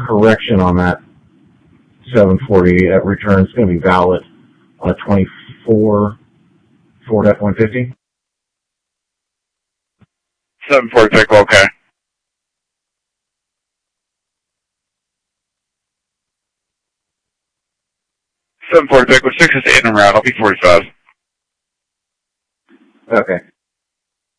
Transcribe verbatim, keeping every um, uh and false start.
correction on that seven forty. That return is going to be valid on a twenty-four Ford F one fifty. seven forty pickle, okay. seven forty pickle, six is eight en route. I'll be forty-five. Okay.